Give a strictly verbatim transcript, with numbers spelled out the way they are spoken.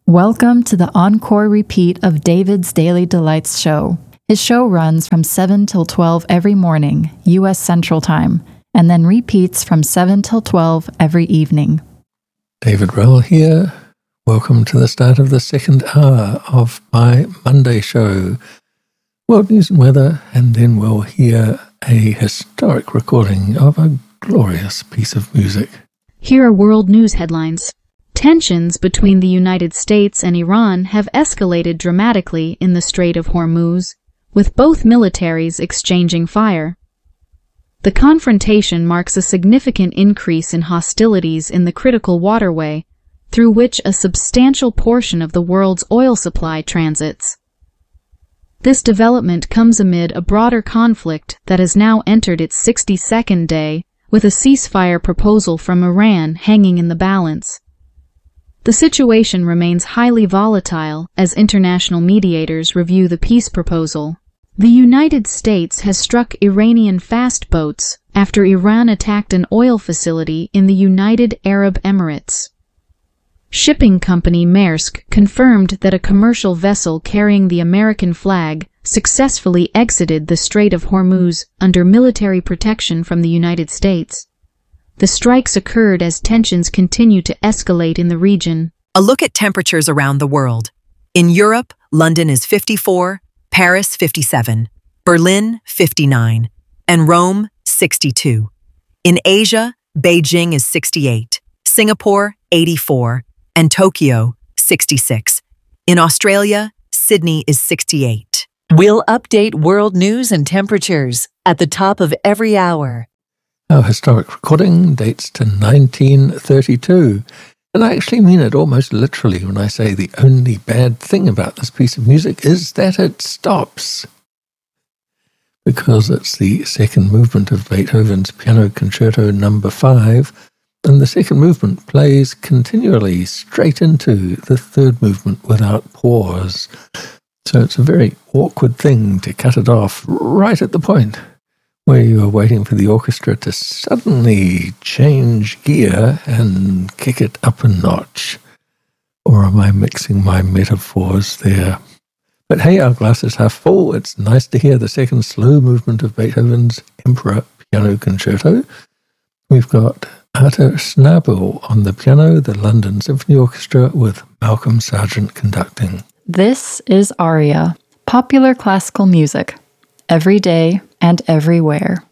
Welcome to the encore repeat of David's Daily Delights show. His show runs from seven till twelve every morning, U S Central Time, and then repeats from seven till twelve every evening. David Rowell here. Welcome to the start of the second hour of my Monday show. World news and weather, and then we'll hear a historic recording of a glorious piece of music. Here are world news headlines. Tensions between the United States and Iran have escalated dramatically in the Strait of Hormuz, with both militaries exchanging fire. The confrontation marks a significant increase in hostilities in the critical waterway, through which a substantial portion of the world's oil supply transits. This development comes amid a broader conflict that has now entered its sixty-second day, with a ceasefire proposal from Iran hanging in the balance. The situation remains highly volatile as international mediators review the peace proposal. The United States has struck Iranian fast boats after Iran attacked an oil facility in the United Arab Emirates. Shipping company Maersk confirmed that a commercial vessel carrying the American flag successfully exited the Strait of Hormuz under military protection from the United States. The strikes occurred as tensions continue to escalate in the region. A look at temperatures around the world. In Europe, London is fifty-four, Paris fifty-seven, Berlin fifty-nine, and Rome sixty-two. In Asia, Beijing is sixty-eight, Singapore eighty-four, and Tokyo sixty-six. In Australia, Sydney is sixty-eight. We'll update world news and temperatures at the top of every hour. Our historic recording dates to nineteen thirty-two, and I actually mean it almost literally when I say the only bad thing about this piece of music is that it stops. Because it's the second movement of Beethoven's Piano Concerto number five, and the second movement plays continually straight into the third movement without pause. So it's a very awkward thing to cut it off right at the point where you are waiting for the orchestra to suddenly change gear and kick it up a notch. Or am I mixing my metaphors there? But hey, our glass is half full. It's nice to hear the second slow movement of Beethoven's Emperor Piano Concerto. We've got Arthur Schnabel on the piano, the London Symphony Orchestra with Malcolm Sargent conducting. This is Aria, popular classical music, every day and everywhere.